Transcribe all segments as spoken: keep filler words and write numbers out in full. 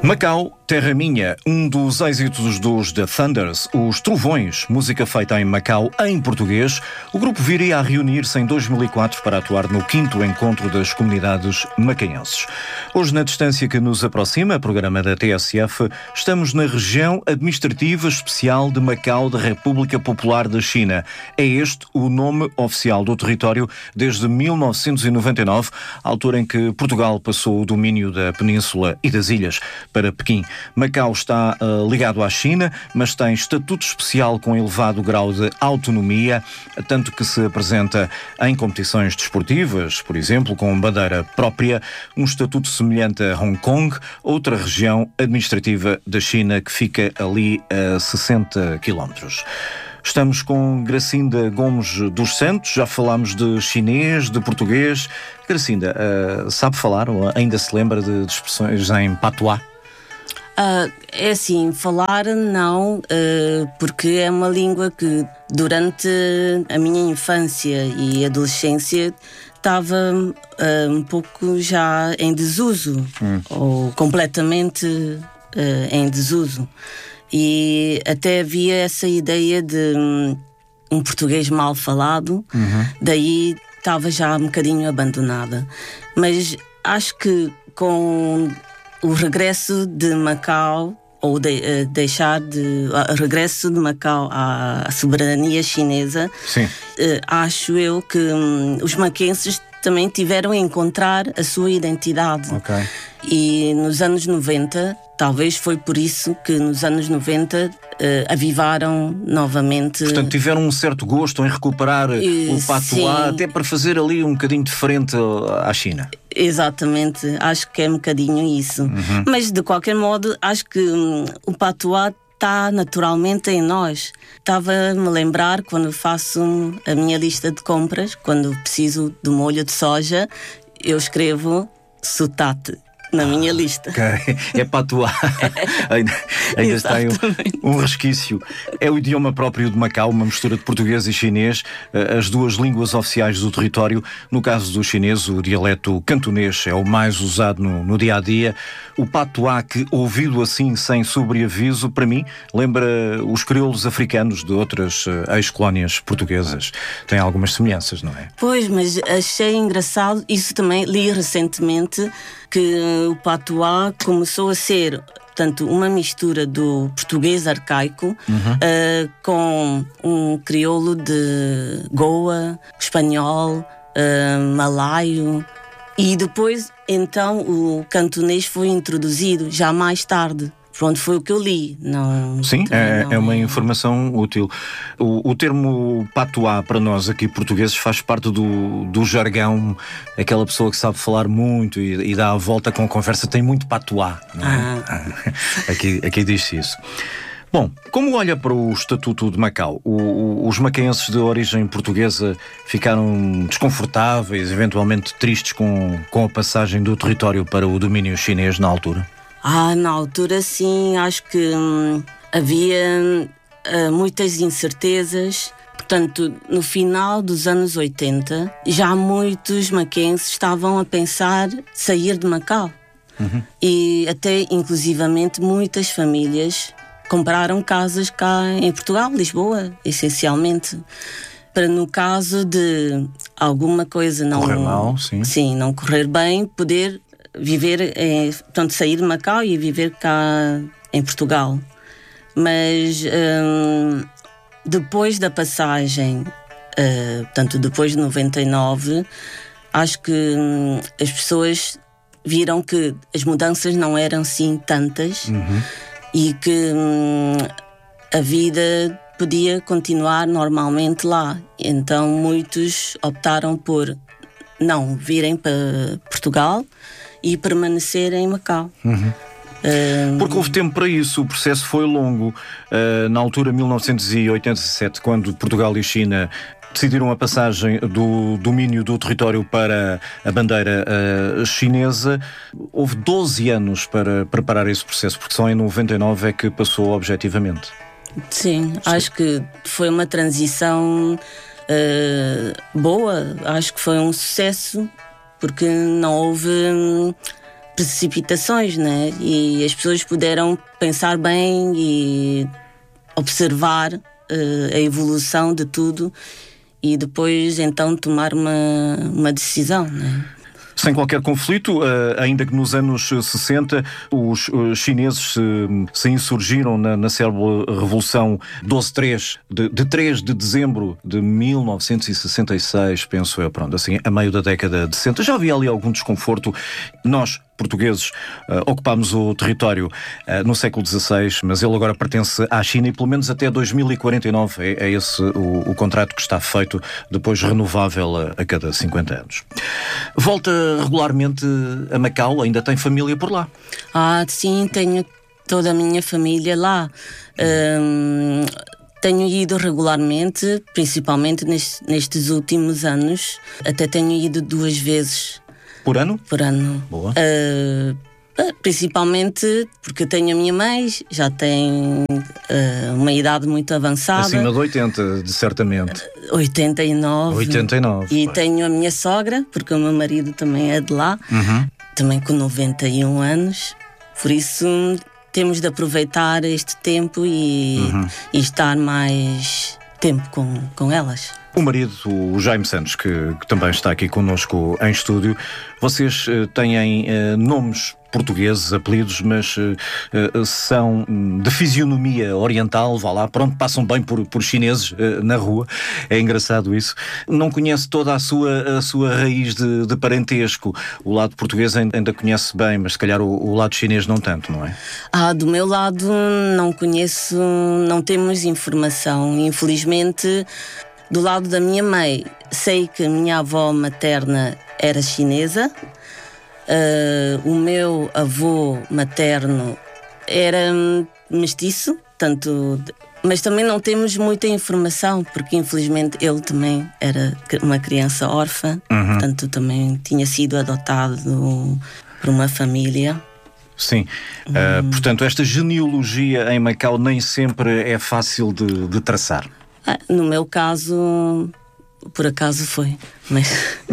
Macau, Terra Minha, um dos êxitos dos The Thunders, os Trovões, música feita em Macau em português. O grupo viria a reunir-se em dois mil e quatro para atuar no quinto encontro das comunidades macaenses. Hoje, na distância que nos aproxima, programa da T S F, estamos na região administrativa especial de Macau da República Popular da China. É este o nome oficial do território desde mil novecentos e noventa e nove, altura em que Portugal passou o domínio da península e das ilhas para Pequim. Macau está uh, ligado à China, mas tem estatuto especial com elevado grau de autonomia, tanto que se apresenta em competições desportivas, por exemplo, com bandeira própria, um estatuto semelhante a Hong Kong, outra região administrativa da China que fica ali a sessenta quilómetros. Estamos com Gracinda Gomes dos Santos, já falámos de chinês, de português. Gracinda, uh, sabe falar ou ainda se lembra de, de expressões em patuá? Uh, é assim, falar não, uh, porque é uma língua que durante a minha infância e adolescência estava uh, um pouco já em desuso, hum. ou completamente uh, em desuso. E até havia essa ideia de um, um português mal falado, uhum. daí estava já um bocadinho abandonada. Mas acho que com o regresso de Macau, ou de, uh, deixar de... Uh, regresso de Macau à, à soberania chinesa, Sim. Uh, acho eu que um, os maquenses também tiveram a encontrar a sua identidade. Okay. E nos anos noventa, talvez foi por isso que nos anos noventa uh, avivaram novamente... Portanto, tiveram um certo gosto em recuperar uh, o patuá, até para fazer ali um bocadinho diferente à China. Exatamente, acho que é um bocadinho isso. Uhum. Mas, de qualquer modo, acho que hum, o patuá está naturalmente em nós. Estava-me a lembrar, quando faço a minha lista de compras, quando preciso de molho de soja, eu escrevo sutate na minha lista. Okay. É patuá. ainda ainda está aí um, um resquício. É o idioma próprio de Macau, uma mistura de português e chinês, as duas línguas oficiais do território. No caso do chinês, o dialeto cantonês é o mais usado no, no dia-a-dia. O patuá, que ouvido assim, sem sobreaviso, para mim, lembra os crioulos africanos de outras uh, ex-colónias portuguesas. Tem algumas semelhanças, não é? Pois, mas achei engraçado, isso também li recentemente, que o patuá começou a ser, portanto, uma mistura do português arcaico uhum. uh, com um crioulo de Goa, espanhol, uh, malaio, e depois, então, o cantonês foi introduzido já mais tarde. Pronto, foi o que eu li. Não, Sim, é, não... é uma informação útil. O, o termo patuá para nós aqui portugueses faz parte do, do jargão, aquela pessoa que sabe falar muito e, e dá a volta com a conversa, tem muito patuá. Não é? ah. aqui, aqui diz-se isso. Bom, como olha para o Estatuto de Macau, o, o, os macaenses de origem portuguesa ficaram desconfortáveis, eventualmente tristes com, com a passagem do território para o domínio chinês na altura? Ah, na altura sim, acho que hum, havia uh, muitas incertezas. Portanto, no final dos anos oitenta, já muitos maquenses estavam a pensar sair de Macau. Uhum. E até, inclusivamente, muitas famílias compraram casas cá em Portugal, Lisboa, essencialmente. Para, no caso de alguma coisa não correr mal, sim. Sim, não correr bem, poder viver, é, portanto, sair de Macau e viver cá em Portugal. Mas hum, depois da passagem, uh, portanto, depois de noventa e nove, acho que hum, as pessoas viram que as mudanças não eram assim tantas uhum. e que hum, a vida podia continuar normalmente lá. Então muitos optaram por não virem para Portugal e permanecer em Macau. Uhum. Uh... Porque houve tempo para isso, o processo foi longo. Uh, na altura, mil novecentos e oitenta e sete, quando Portugal e China decidiram a passagem do domínio do território para a bandeira uh, chinesa, houve doze anos para preparar esse processo, porque só em noventa e nove é que passou objetivamente. Sim, Sim. acho que foi uma transição uh, boa, acho que foi um sucesso, porque não hove hum, precipitações, né? E as pessoas puderam pensar bem e observar uh, a evolução de tudo e depois então tomar uma, uma decisão, né? Sem qualquer conflito, ainda que nos anos sessenta os chineses se insurgiram na, na célebre Revolução doze três, de, de três de dezembro de mil novecentos e sessenta e seis, penso eu, pronto, assim, a meio da década de sessenta. Já havia ali algum desconforto. Nós, portugueses, uh, ocupámos o território uh, no século dezasseis, mas ele agora pertence à China e pelo menos até dois mil e quarenta e nove é, é esse o, o contrato que está feito, depois renovável a, a cada cinquenta anos. Volta regularmente a Macau? Ainda tem família por lá? Ah, sim, tenho toda a minha família lá. Hum, tenho ido regularmente, principalmente nestes, nestes últimos anos. Até tenho ido duas vezes. Por ano? Por ano. Boa. Uh, principalmente porque tenho a minha mãe, já tem uh, uma idade muito avançada. Acima de oitenta, de certamente. oitenta e nove. oitenta e nove. E pois. tenho a minha sogra, porque o meu marido também é de lá, uhum. também com noventa e um anos. Por isso temos de aproveitar este tempo e, uhum. e estar mais tempo com, com elas. O marido, o Jaime Santos, que, que também está aqui connosco em estúdio, vocês uh, têm uh, nomes portugueses, apelidos, mas uh, uh, são de fisionomia oriental, vá lá, pronto, passam bem por, por chineses uh, na rua. É engraçado isso. Não conhece toda a sua, a sua raiz de, de parentesco. O lado português ainda conhece bem, mas se calhar o, o lado chinês não tanto, não é? Ah, do meu lado não conheço, não temos informação, infelizmente. Do lado da minha mãe, sei que a minha avó materna era chinesa, uh, o meu avô materno era mestiço, tanto, mas também não temos muita informação, porque infelizmente ele também era uma criança órfã, uhum. portanto também tinha sido adotado por uma família. Sim, hum. uh, portanto esta genealogia em Macau nem sempre é fácil de, de traçar. Ah, no meu caso, por acaso foi, mas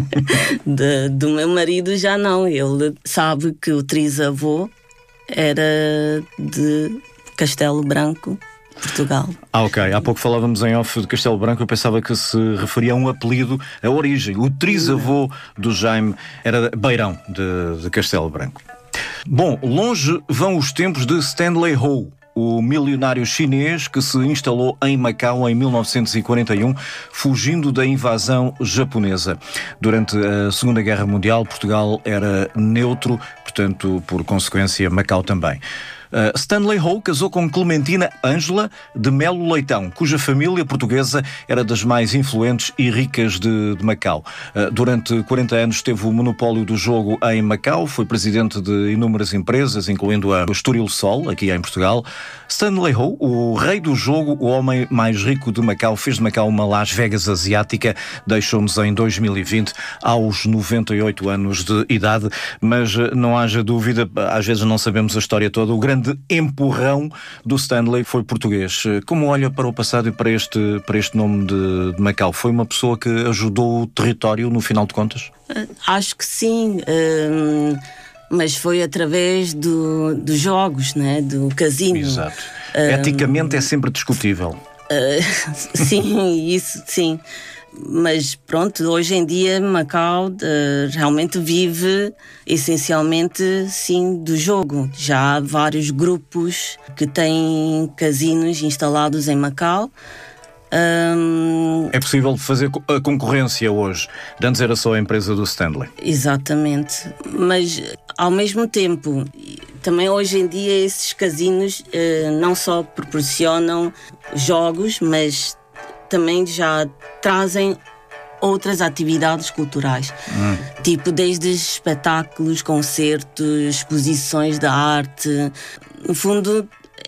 de, do meu marido já não. Ele sabe que o trisavô era de Castelo Branco, Portugal. Ah, ok. Há pouco falávamos em off de Castelo Branco, eu pensava que se referia a um apelido, a origem. O trisavô do Jaime era Beirão, de, de Castelo Branco. Bom, longe vão os tempos de Stanley Ho, o milionário chinês que se instalou em Macau em mil novecentos e quarenta e um, fugindo da invasão japonesa. Durante a Segunda Guerra Mundial, Portugal era neutro, portanto, por consequência, Macau também. Uh, Stanley Ho casou com Clementina Ângela de Melo Leitão, cuja família portuguesa era das mais influentes e ricas de, de Macau. Uh, durante quarenta anos teve o monopólio do jogo em Macau, foi presidente de inúmeras empresas, incluindo a Estoril Sol, aqui em Portugal. Stanley Ho, o rei do jogo, o homem mais rico de Macau, fez de Macau uma Las Vegas asiática, deixou-nos em dois mil e vinte aos noventa e oito anos de idade, mas não haja dúvida, às vezes não sabemos a história toda, o grande de empurrão do Stanley foi português. Como olha para o passado e para este, para este nome de, de Macau? Foi uma pessoa que ajudou o território no final de contas? Acho que sim, hum, mas foi através do, dos jogos, né? Do casino. Exato. Hum, Eticamente é sempre discutível. Uh, sim, isso sim. Mas pronto, hoje em dia Macau uh, realmente vive essencialmente sim do jogo. Já há vários grupos que têm casinos instalados em Macau. Um... É possível fazer a concorrência hoje. Antes era só a empresa do Stanley. Exatamente. Mas ao mesmo tempo, também hoje em dia esses casinos uh, não só proporcionam jogos, mas também já trazem outras atividades culturais, hum. tipo desde espetáculos, concertos, exposições de arte. No fundo,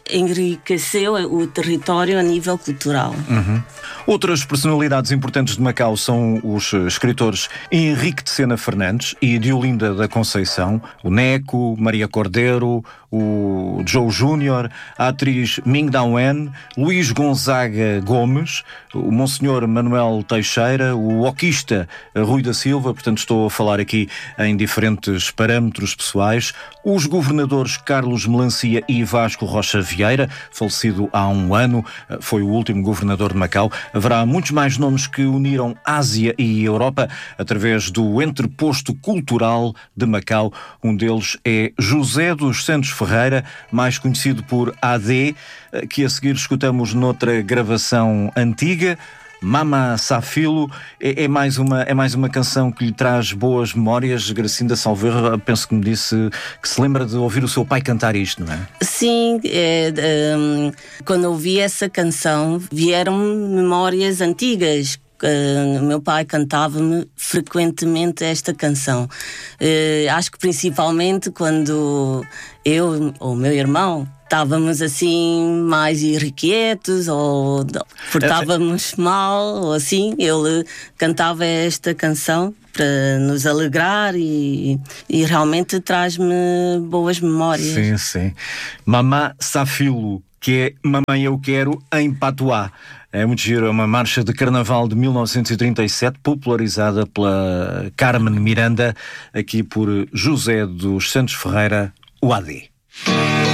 enriqueceu o território a nível cultural. Uhum. Outras personalidades importantes de Macau são os escritores Henrique de Sena Fernandes e Diolinda da Conceição, o Neco, Maria Cordeiro, o Joe Júnior, a atriz Ming Dao Wen, Luís Gonzaga Gomes, o Monsenhor Manuel Teixeira, o oquista Rui da Silva, portanto estou a falar aqui em diferentes parâmetros pessoais, os governadores Carlos Melancia e Vasco Rocha Vieira, falecido há um ano, foi o último governador de Macau. Haverá muitos mais nomes que uniram Ásia e Europa através do entreposto cultural de Macau. Um deles é José dos Santos Ferreira, mais conhecido por A D, que a seguir escutamos noutra gravação antiga. Mama Safilo é, é, mais uma, é mais uma canção que lhe traz boas memórias. Gracinda Salveiro, penso que me disse que se lembra de ouvir o seu pai cantar isto, não é? Sim, é, um, quando ouvi essa canção vieram memórias antigas. Uh, meu pai cantava-me frequentemente esta canção. Uh, acho que principalmente quando eu ou o meu irmão estávamos assim mais irrequietos ou portávamos mal ou assim, ele cantava esta canção para nos alegrar e, e realmente traz-me boas memórias. Sim, sim. Mamá Safilo, que é Mamãe Eu Quero em patuá. É muito giro, é uma marcha de carnaval de mil novecentos e trinta e sete, popularizada pela Carmen Miranda, aqui por José dos Santos Ferreira, o A D.